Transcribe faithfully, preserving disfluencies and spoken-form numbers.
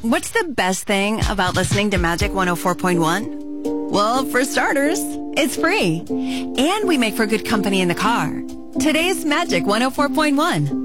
What's the best thing about listening to Magic one oh four point one? Well, for starters, it's free. And we make for good company in the car. Today's Magic one oh four point one.